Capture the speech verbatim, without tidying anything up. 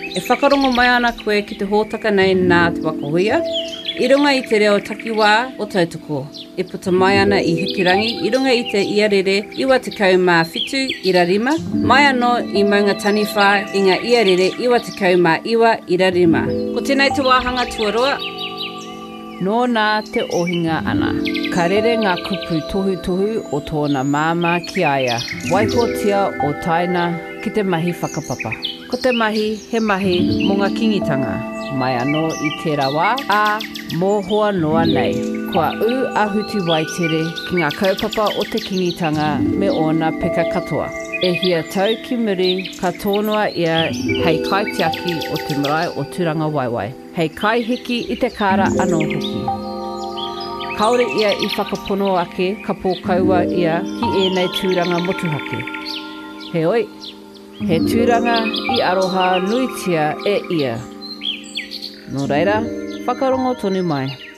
E whakarongo mai ana koe ki te hōtaka nei nā te wakahuia. I runga i te reo takiwā o tautoko. E puta mai ana i Hikirangi, i runga i te iarere iwa tekau mā whitu ira rima. Mai anō i maunga taniwha i ngā iarere iwa tekau mā iwa ira rima. Ko tēnei te wāhanga tuarua. Nō nā te ohinga ana. Ka rere ngā kupu tohu tohu o tōna māma ki aia. Waikotia o taina ki te mahi whakapapa. Ko te mahi, he mahi mō ngā kingitanga. Mai anō i tērā wā, ā mō hoa noa nei. Kua u ahuti waitere ki ngā kaupapa o te kingitanga me ona peka katoa. E hia tau ki muri ka tōnua ia hei kaitiaki o te marae o Turanga Waiwai. Hei kai hiki i te kāra anō hoki. Kaore ia i whakapono ake ka pōkaua ia ki ēnei tūranga motuhake. He oi, he tūranga i aroha nuitia e ia. Nō reira, whakarongo tonu mai.